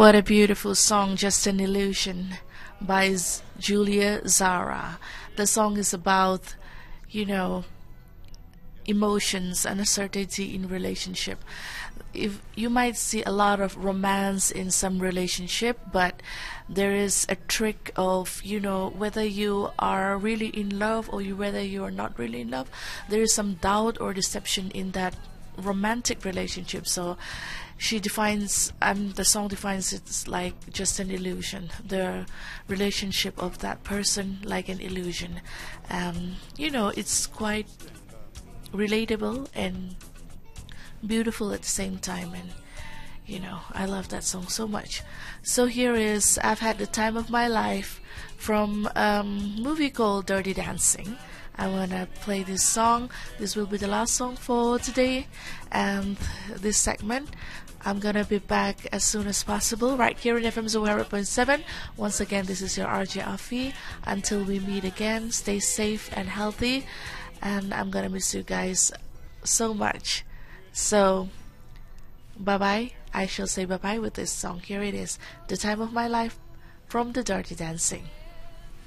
What a beautiful song, Just an Illusion by Julia Zara. The song is about, you know, emotions and uncertainty in relationship. If you might see a lot of romance in some relationship, but there is a trick of, whether you are really in love or whether you are not really in love, there is some doubt or deception in that romantic relationship. So the song defines it like just an illusion, the relationship of that person like an illusion. It's quite relatable and beautiful at the same time, and I love that song so much. So here is I've Had the Time of My Life from a movie called Dirty Dancing. I want to play this song. This will be the last song for today and this segment. I'm gonna be back as soon as possible right here in FM 100.7. Once again, this is your RJ Afi. Until we meet again, stay safe and healthy, and I'm gonna miss you guys so much. So bye bye. I shall say bye bye with this song. Here it is, The Time of My Life from the Dirty Dancing.